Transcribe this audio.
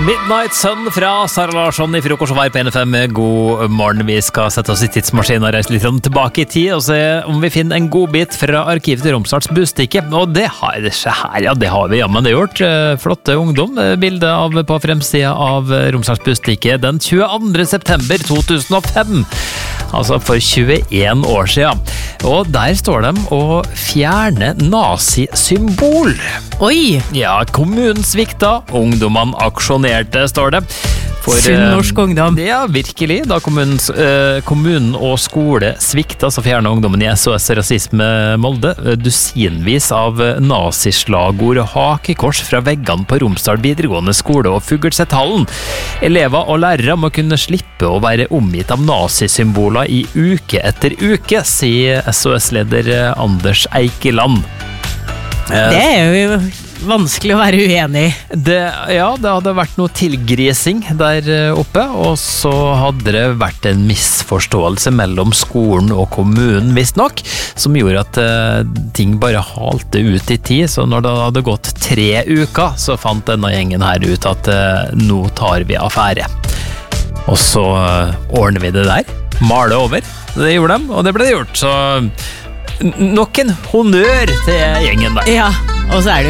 Midnight Sun fra Sara Larsson i Frokost og Vær på NFM. God morgen, vi skal sette oss i tidsmaskinen og reise litt tilbake i tid og se om vi finner en god bit fra arkivet til Romsdals Budstikke. Og det har vi jammen det gjort. Flotte ungdom, bildet på fremsida av Romsdals Budstikke den 22. september 2005. Altså for 21 år siden. Og der står de å fjerne nazisymbol. Oi! Ja, kommunen svikta, ungdommene aksjonerte, står det. Sunn norsk ungdom. Ja, virkelig. Da kommunen og skole svikta, så fjernet ungdommen i SOS Rasisme Molde dusinvis av nazislagord og hakekors fra veggene på Romsdal videregående skole og Fuglsethallen. Elever og lærere må kunne slippe å være omgitt av nazisymboler i uke etter uke, sier SOS-leder Anders Eikeland. Det jo vanskelig å være uenig i. Det hadde vært noe tilgrising der oppe, og så hadde det vært en misforståelse mellom skolen og kommunen, visst nok, som gjorde at ting bare halte ut i tid. Så når det hadde gått 3 uker, så fant denne gjengen her ut at nå tar vi affære. Og så ordner vi det der. Male over. Det gjorde de, og det ble det gjort. Så nok en honnør til gjengen der. Ja, og så det